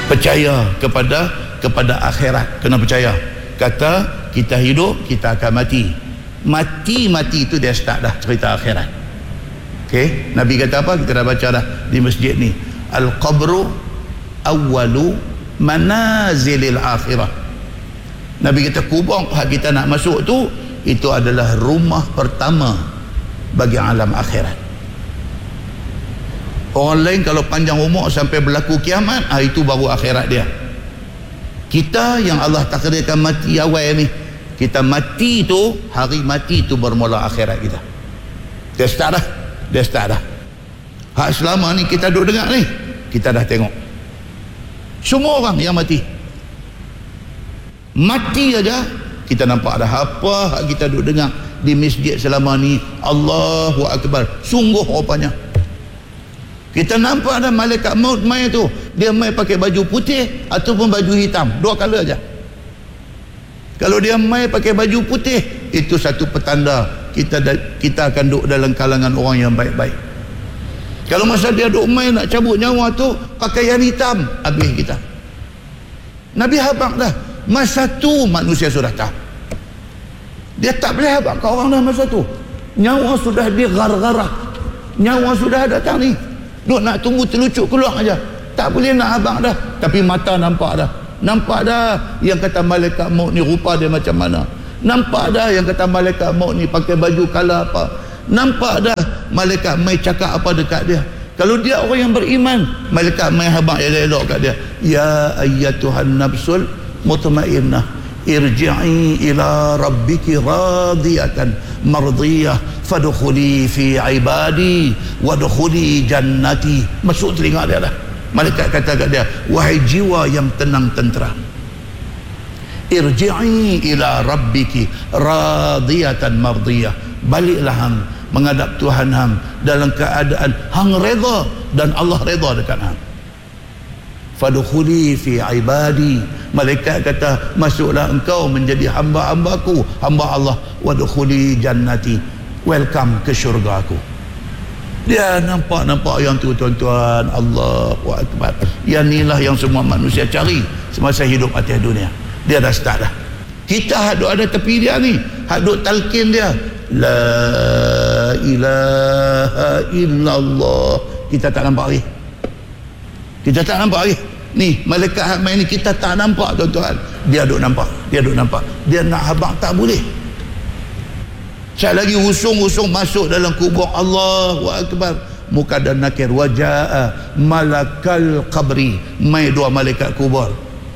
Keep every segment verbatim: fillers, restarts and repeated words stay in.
percaya kepada kepada akhirat, kena percaya. Kata kita hidup, kita akan mati. Mati-mati itu dia start dah cerita akhirat. Okey, Nabi kata apa? Kita dah baca dah di masjid ni. Al-qabru awwalu manazilil akhirah. Nabi kata kubur hak kita nak masuk tu, itu adalah rumah pertama bagi alam akhirat. Orang lain kalau panjang umur sampai berlaku kiamat, ah, itu baru akhirat dia. Kita yang Allah takdirkan mati awal ni, kita mati tu, hari mati tu bermula akhirat kita. Dia start dah, dia start dah. Hak selama ni kita duduk dengar ni, kita dah tengok semua orang yang mati. Mati aja kita nampak dah apa hak kita duduk dengar di masjid selama ni. Allahu Akbar, sungguh rupanya kita nampak dah malaikat maut mai tu, dia mai pakai baju putih ataupun baju hitam, dua color aja. Kalau dia mai pakai baju putih, itu satu petanda kita kita akan duduk dalam kalangan orang yang baik-baik. Kalau masa dia duduk mai nak cabut nyawa tu pakaian hitam, habis kita. Nabi habaq dah masa tu manusia sudah tahu. Dia tak boleh habaq ke orang dah masa tu. Nyawa sudah digar-garah, nyawa sudah datang ni, duk nak tunggu telucuk keluar aja. Tak boleh nak habaq dah. Tapi mata nampak dah. Nampak dah yang kata malaikat maut ni rupa dia macam mana. Nampak dah yang kata malaikat maut ni pakai baju kala apa. Nampak dah malaikat mai cakap apa dekat dia. Kalau dia orang yang beriman, malaikat mai habaq elok-elok kat dia. Ya ayyatuhan nafsul mutmainnah, irji'i ila rabbiki radiyatan mardiyah fadkhuli fi ibadi wadkhuli jannati. Masuk telinga dia dah. Malaikat kata kat dia, wahai jiwa yang tenang tentera, irji'i ila rabbiki radiyatan mardiyah, baliklah hang menghadap Tuhan hang dalam keadaan hang redha dan Allah redha dekat hang. Fadkhuli fi ibadi, malaikat kata masuklah engkau menjadi hamba-hambaku, hamba Allah. Wadkhuli jannati, welcome ke syurga aku. Dia nampak-nampak yang tu tuan-tuan. Allahu Akbar. Yang inilah yang semua manusia cari semasa hidup atas dunia. Dia dah start dah. Kita hadut ada tepi dia ni, hadut talqin dia, la ilaha illallah, kita tak nampak lagi. Kita tak nampak lagi. Ni malaikat hak main ni kita tak nampak tuan-tuan. Dia duk nampak, dia duk nampak. Dia nak habaq tak boleh. Sekali lagi usung-usung masuk dalam kubur. Allahu Akbar. Muqaddar nakir, wajaa malakal qabri, mai dua malaikat kubur.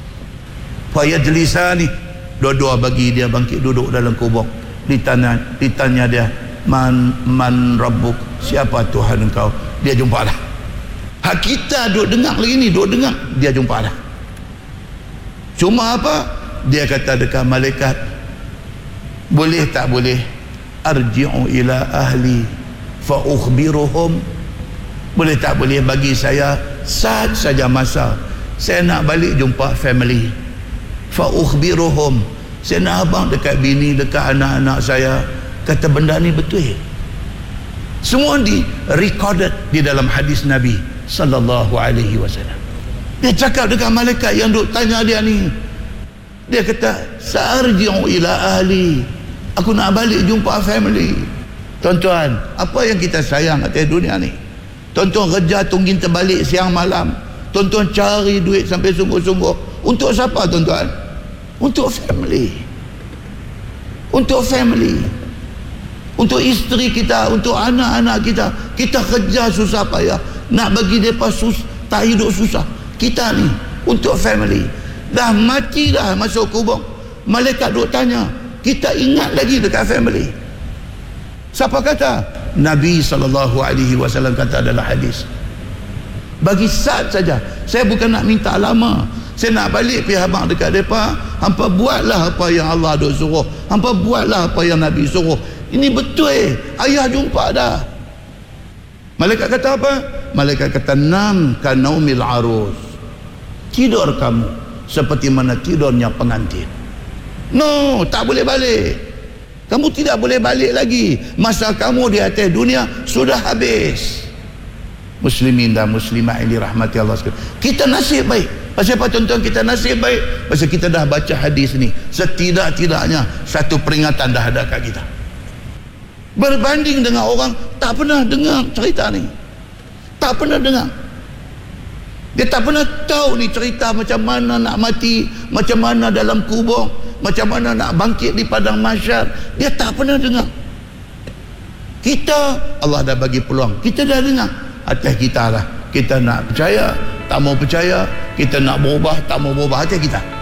Fayajlisani, dua-dua bagi dia bangkit duduk dalam kubur. Ditanya, ditanya dia, man man rabbuk, siapa Tuhan engkau? Dia jumpa dah. Hak kita duk dengar lagi ni, duk dengar, dia jumpa dah. Cuma apa? Dia kata dekat malaikat, boleh tak boleh arji'u ila ahli fa ukhbiruhum, boleh tak boleh bagi saya saat saja masa saya nak balik jumpa family, fa ukhbiruhum, saya nak abang dekat bini, dekat anak-anak saya, kata benda ni betul. Semua di recorded di dalam hadis Nabi sallallahu alaihi wasallam. Dia cakap dekat malaikat yang duk tanya dia ni, dia kata sa'arji'u ila ahli, aku nak balik jumpa family. Tuan-tuan, apa yang kita sayang atas dunia ni? Tuan-tuan kerja tunggin terbalik siang malam, tuan-tuan cari duit sampai sungguh-sungguh. Untuk siapa tuan-tuan? Untuk family. Untuk family. Untuk isteri kita, untuk anak-anak kita. Kita kerja susah payah nak bagi mereka sus, tak hidup susah. Kita ni untuk family. Dah mati dah masuk kubur, malaikat duk tanya, kita ingat lagi dekat family. Siapa kata? Nabi sallallahu alaihi wasallam kata dalam hadis, bagi saat saja, saya bukan nak minta lama, saya nak balik pergi habaq dekat mereka, hampa buatlah apa yang Allah duk suruh, hampa buatlah apa yang Nabi suruh. Ini betul eh, ayah jumpa dah. Malaikat kata apa? Malaikat kata, nam kanaumil arus, tidur kamu seperti mana tidurnya pengantin. No, tak boleh balik. Kamu tidak boleh balik lagi. Masa kamu di atas dunia sudah habis. muslimin dan muslimat yang dirahmati Allah sekalian, kita nasib baik. Pasal apa tuan-tuan kita nasib baik? Pasal kita dah baca hadis ni, setidak-tidaknya satu peringatan dah ada kat kita, berbanding dengan orang tak pernah dengar cerita ni, tak pernah dengar, dia tak pernah tahu ni cerita macam mana nak mati, macam mana dalam kubur, macam mana nak bangkit di padang mahsyar. Dia tak pernah dengar. Kita, Allah dah bagi peluang, kita dah dengar. Atas kita lah, kita nak percaya, tak mau percaya, kita nak berubah, tak mau berubah, atas kita.